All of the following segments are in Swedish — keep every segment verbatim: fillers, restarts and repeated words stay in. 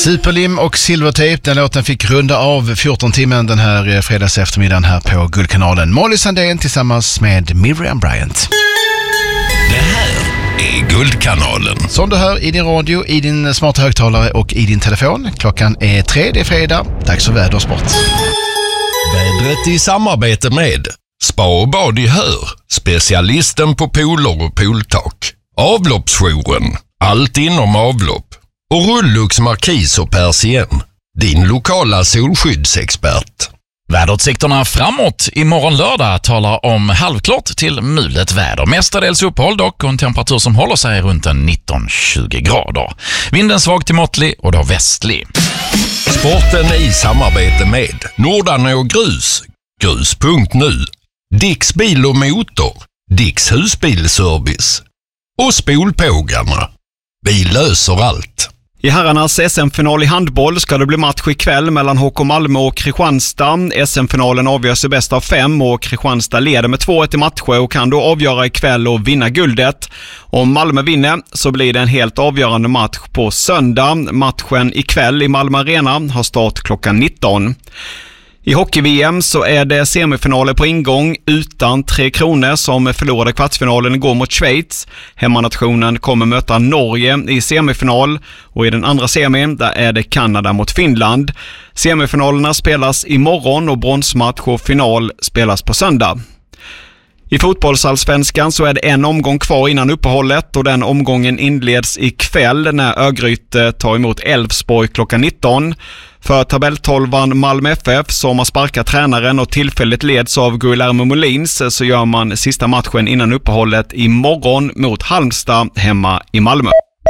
Superlim och Silvertape, den låten fick runda av fjorton timmen den här fredags eftermiddagen här på Guldkanalen. Molly Sandén tillsammans med Miriam Bryant. Det här är Guldkanalen. Som du hör i din radio, i din smarta högtalare och i din telefon. Klockan är tre, det är fredag. Dags för väder och sport. Vädret i samarbete med Spa och bad i Hör, specialisten på pooler och pooltak. Avloppsjouren, allt inom avlopp. Och Rullux Markis och Persien, din lokala solskyddsexpert. Väderutsikterna framåt imorgon lördag talar om halvklart till mulet väder. Mestadels uppehåll dock och en temperatur som håller sig runt en nitton tjugo grader. Vinden svag till måttlig och då västlig. Sporten i samarbete med Nordarna och Grus, grus punkt nu, Dicks bil och motor, Dicks husbilservice och Spolpågarna. Vi löser allt. I herrarnas S M-final i handboll ska det bli match ikväll mellan H K Malmö och Kristianstad. S M-finalen avgörs i bäst av fem och Kristianstad leder med två ett i matcher och kan då avgöra ikväll och vinna guldet. Om Malmö vinner så blir det en helt avgörande match på söndag. Matchen ikväll i Malmö Arena har start klockan nitton. I hockey-V M så är det semifinaler på ingång utan Tre Kronor som förlorade kvartsfinalen igår mot Schweiz. Hemmanationen kommer möta Norge i semifinal och i den andra semin där är det Kanada mot Finland. Semifinalerna spelas imorgon och bronsmatch och final spelas på söndag. I fotbollsallsvenskan så är det en omgång kvar innan uppehållet och den omgången inleds ikväll när Örgryte tar emot Elfsborg klockan nitton. För tabelltolvan Malmö F F som har sparkat tränaren och tillfälligt leds av Guillermo Molins så gör man sista matchen innan uppehållet imorgon mot Halmstad hemma i Malmö.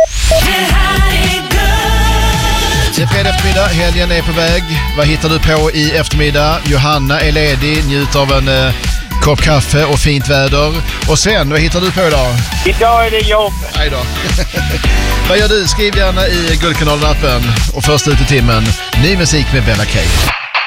Det är fredag eftermiddag, helgen är på väg. Vad hittar du på i eftermiddag? Johanna är ledig, njut av en eh, kopp kaffe och fint väder. Och Sven, vad hittar du på idag? Idag är det jobb. Nej då. Vad gör du? Skriv gärna i Guldkanalen-appen. Och först ut i timmen, ny musik med Bella K.